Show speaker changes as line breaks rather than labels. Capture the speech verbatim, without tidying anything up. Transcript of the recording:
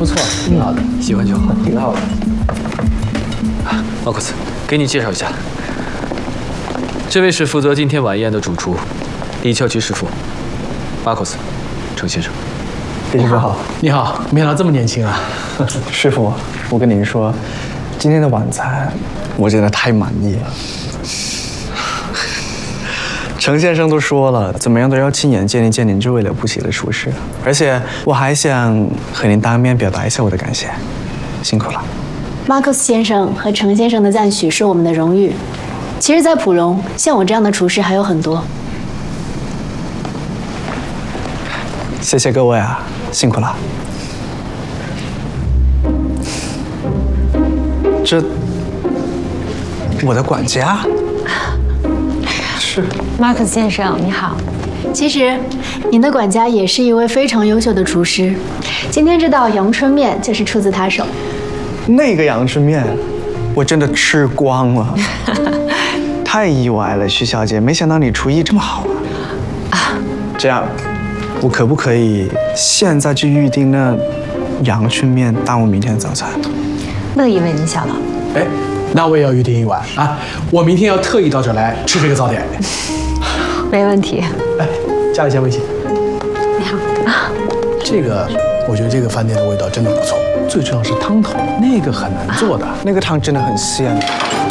不错，挺好的，
喜欢就好，
挺好的。
马库斯，给你介绍一下，这位是负责今天晚宴的主厨，李翘奇师傅，马库斯，程先生。
李师傅好，你好，没想到这么年轻啊！师傅，我跟您说，今天的晚餐我真的太满意了。程先生都说了，怎么样都要亲眼见一见您这位了不起的厨师，而且我还想和您当面表达一下我的感谢，辛苦了。
马克思先生和程先生的赞许是我们的荣誉。其实，在普荣，像我这样的厨师还有很多。
谢谢各位啊，辛苦了。这，我的管家。是，
马克思先生，你好。
其实，您的管家也是一位非常优秀的厨师。今天这道阳春面就是出自他手。
那个阳春面，我真的吃光了，太意外了，徐小姐，没想到你厨艺这么好啊！啊，这样，我可不可以现在去预定那阳春面当我明天的早餐？
乐意为您效劳。
哎，那我也要预定一碗啊！我明天要特意到这儿来吃这个早点。
没问题。
哎，加一下微信。
你好啊，
这个我觉得这个饭店的味道真的不错，最重要是汤头，那个很难做的。
那个汤真的很鲜。